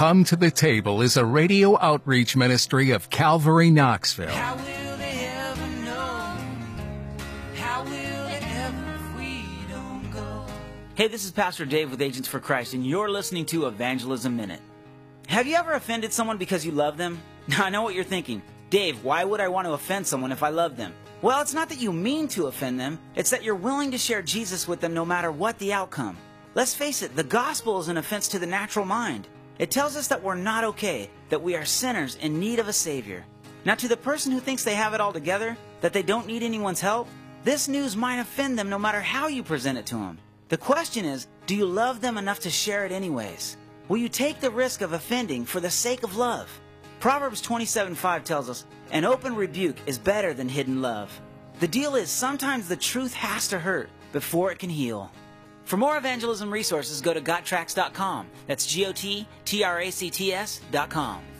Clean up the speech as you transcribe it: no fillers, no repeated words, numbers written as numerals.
Come to the Table is a radio outreach ministry of Calvary Knoxville. How will they ever know? How will they ever if we don't go? Hey, this is Pastor Dave with Agents for Christ, and you're listening to Evangelism Minute. Have you ever offended someone because you love them? Now, I know what you're thinking. Dave, why would I want to offend someone if I love them? Well, it's not that you mean to offend them. It's that you're willing to share Jesus with them no matter what the outcome. Let's face it, the gospel is an offense to the natural mind. It tells us that we're not okay, that we are sinners in need of a Savior. Now, to the person who thinks they have it all together, that they don't need anyone's help, this news might offend them no matter how you present it to them. The question is, do you love them enough to share it anyways? Will you take the risk of offending for the sake of love? Proverbs 27:5 tells us, an open rebuke is better than hidden love. The deal is, sometimes the truth has to hurt before it can heal. For more evangelism resources, go to GotTracts.com. That's GOTTRACTS.com.